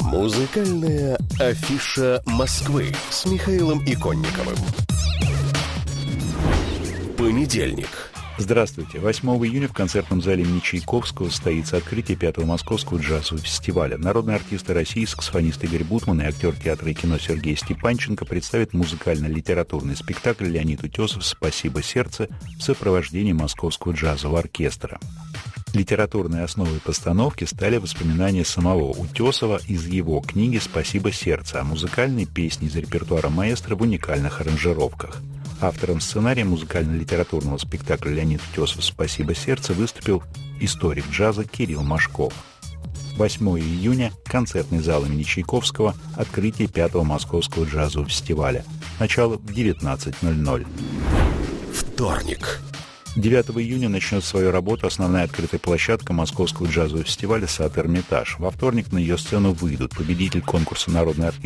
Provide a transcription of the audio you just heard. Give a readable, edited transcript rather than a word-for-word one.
Музыкальная афиша Москвы с Михаилом Иконниковым. Понедельник. Здравствуйте. 8 июня в концертном зале имени Чайковского состоится открытие 5-го Московского джазового фестиваля. Народные артисты России, саксофонист Игорь Бутман и актер театра и кино Сергей Степанченко представят музыкально-литературный спектакль «Леонид Утесов. Спасибо, сердце» в сопровождении Московского джазового оркестра. Литературной основой постановки стали воспоминания самого Утесова из его книги «Спасибо, сердце», а музыкальные песни из репертуара маэстро в уникальных аранжировках. Автором сценария музыкально-литературного спектакля «Леонид Утесов. Спасибо, сердце» выступил историк джаза Кирилл Машков. 8 июня – концертный зал имени Чайковского, открытие 5-го Московского джазового фестиваля. Начало в 19:00. Вторник. 9 июня начнет свою работу основная открытая площадка Московского джазового фестиваля «Сад Эрмитаж». Во вторник на ее сцену выйдут победитель конкурса «Народный артист»